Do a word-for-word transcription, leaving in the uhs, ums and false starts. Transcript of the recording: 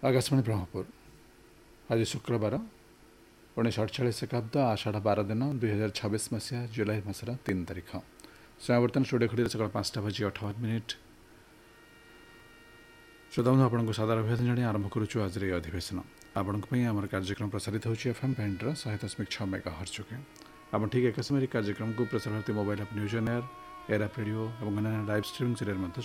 आकाशवाणी ब्रह्मपुर आज शुक्रवार उन्नीस अड़चाश शताब्द आषाढ़ बार दिन दुई हजार छब्बीस मसीहा जुलाई मासर तीन तारिख समय बर्तमान स्टूडियो घड़ी सकाल पाँचटा बजी अठावन मिनिट श्रोता आपको सादर अभिवादन जाणी आरंभ करुचु आज अधिवेशन आपण आम कार्यक्रम प्रसारित होची एफएम बैंड्र शहे दशमिक छः मेगा हर्चुके आप ठीक एक समय कार्यक्रम को प्रसार भारती मोबाइल आप न्यूज ऑन एयर एयर आप रेडियो और अन्य लाइव स्ट्रीमिंग जरिए